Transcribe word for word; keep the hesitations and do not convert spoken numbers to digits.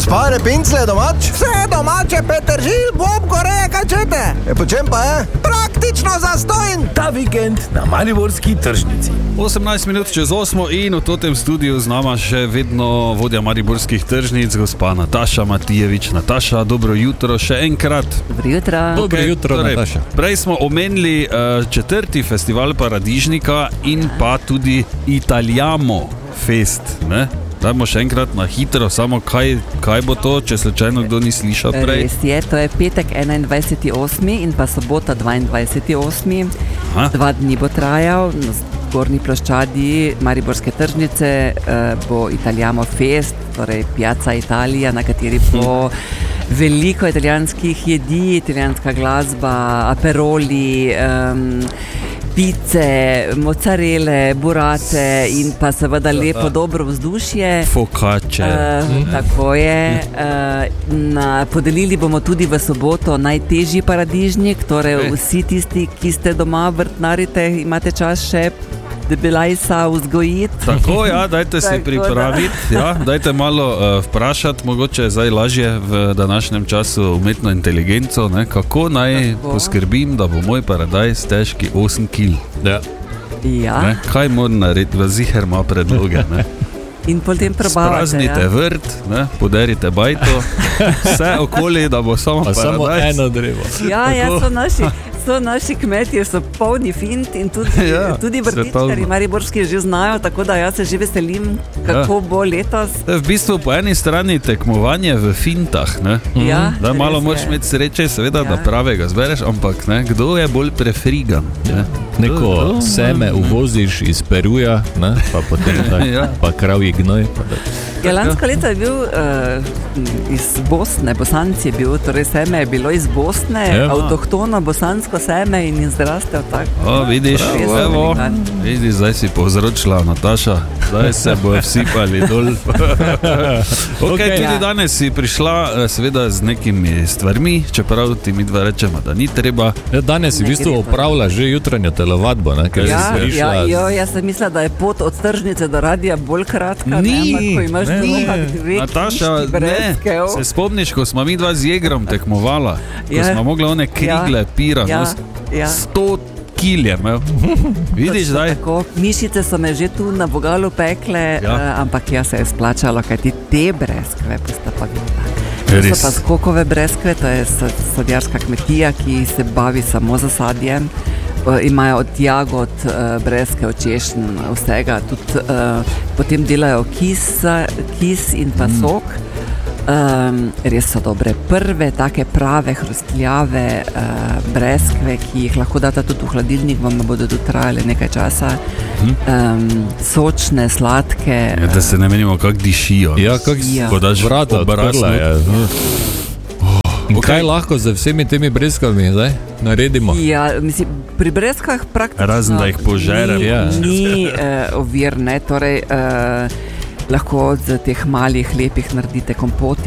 Gospa Repincle je domač? Vse domače, Petržil, bob, goreje, kaj čete? E, po čem pa je? Praktično zastojn. Ta vikend na mariborski tržnici. osemnajst minut čez osmo in v totem studiu z nama še vedno vodja mariborskih tržnic, gospa Nataša Matijevič. Nataša, dobro jutro še enkrat. Dobro jutro. Dobro Okay, jutro, torej, Nataša. Prej smo omenili uh, četrti festival paradižnika in pa tudi Italiamo Fest, ne? Dajmo še enkrat na hitro, samo kaj, kaj bo to, če slučajno kdo ni slišal prej. Res je, to je petek enaindvajseti osmi in pa sobota dvaindvajseti osmi Aha. Dva dni bo trajal, na zgornji ploščadi mariborske tržnice eh, bo Italiamo Fest, torej Piazza Italija, na kateri bo veliko italijanskih jedi, italijanska glasba, aperoli, um, pice, mozzarele, burate in pa seveda lepo dobro vzdušje. Focacce. Uh, tako je. Uh, na, podelili bomo tudi v soboto najtežji paradižnik, torej Okay. vsi tisti, ki ste doma, vrtnarite, imate čas še debelajsa vzgojiti. Tako, ja, dajte se Tako, pripraviti, ja, dajte malo uh, vprašati, mogoče je zdaj lažje v današnjem času umetno inteligenco, ne, kako naj Tako. poskrbim, da bo moj paradajz težki osem kil. Ja. Ja. Ne, kaj moram narediti, v ziher ima predloge. Ne. In potem probavate. Spraznite Ja. vrt, ne, poderite bajto, vse okoli, da bo samo Pa samo paradajz. eno drevo. Ja, ja, Tako. so naši, so naši kmetje, so polni fint in tudi, Ja, tudi vrtičkarji svetovno. mariborski že znajo, tako da jaz se že veselim, kako Ja. bo letos. To je v bistvu po eni strani tekmovanje v fintah, ne. Ja, Da malo res moraš je. imeti sreče, seveda, Ja. da pravega zbereš, ampak ne, kdo je bolj prefrigan. Ne? Neko seme uvoziš iz Peruja, ne? Pa potem tak, Ja. pa kravji gnoj. Pa da. Ja, lansko leto je bil uh, iz Bosne, Bosanci je bil, torej seme je bilo iz Bosne, Ja. avtohtono bosansko seme in je zrastel tako. O, vidiš, Res je evo, velikan. vidiš, zdaj si povzročila, Nataša, zdaj se bojo vsipali dol. Okay, Okej, tudi ja. danes si prišla eh, seveda z nekimi stvarmi, čeprav ti mi dva rečemo, da ni treba. Ja, danes si v Ne bistvu gre to. opravlja že jutranjo telovadbo, ne? Ker Ja, si prišla ja, z- jo, jaz sem mislila, da je pot od tržnice do radia bolj kratka. Ni, ne, ampak ko imaš ne, doma ne. dve Nataša, kiški ne, breskev. se spomniš, ko smo mi dva z Jegrom tekmovala, ko Ja. smo mogli one krigle, pira, Ja, nos, ja. sto kil je imel. Vidiš Točno zdaj? tako. Mišice so me že tu na vogalu pekle, Ja. ja. ampak jaz se je splačalo, kajti te breskve posta pa videla. To Res. so pa skokove breskve, to je sa- sadjarska kmetija, ki se bavi samo za sadjem. E, imajo od jagod, e, breske, od češenj, vsega. Tudi, e, potem delajo kis, kis in pa sok. Um, res so dobre. Prve take prave hrustljave uh, breskve, ki jih lahko date tudi v hladilnik, vam bodo tudi trajale nekaj časa. Um, sočne, sladke. Ja, da se ne menimo, kako dišijo. Ja, kako Ja. Ko daš vrata obraz odprla not. je. In okej. kaj lahko z vsemi temi breskvami zdaj naredimo? Ja, mislim, pri breskah praktično Razen, da jih požeremo. ni, Ja. ni uh, ovir, ne, torej uh, lahko od teh malih lepih naredite kompot